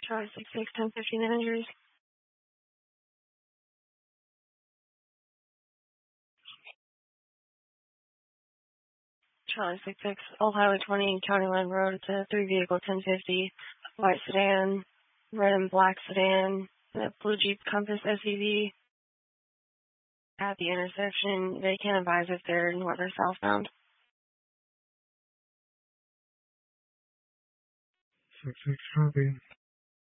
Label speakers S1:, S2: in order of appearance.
S1: Charlie 66, 1050 managers. Charlie 66, Old Highway 20, County Line Road. It's a 3-vehicle 1050, white sedan, red and black sedan, a blue Jeep Compass SUV. At the intersection, they can advise if they're north or southbound.
S2: 66 copy.